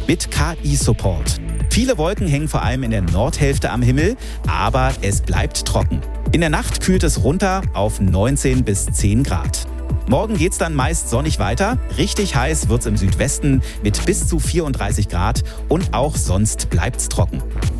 mit KI-Support. Viele Wolken hängen vor allem in der Nordhälfte am Himmel, aber es bleibt trocken. In der Nacht kühlt es runter auf 19 bis 10 Grad. Morgen geht's dann meist sonnig weiter. Richtig heiß wird's im Südwesten mit bis zu 34 Grad und auch sonst bleibt's trocken.